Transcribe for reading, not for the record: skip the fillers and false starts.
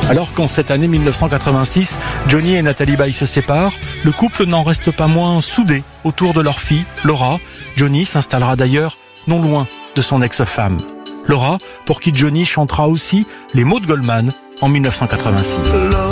Alors qu'en cette année 1986, Johnny et Nathalie Baye se séparent, le couple n'en reste pas moins soudé autour de leur fille, Laura. Johnny s'installera d'ailleurs non loin de son ex-femme. Laura, pour qui Johnny chantera aussi les mots de Goldman en 1986.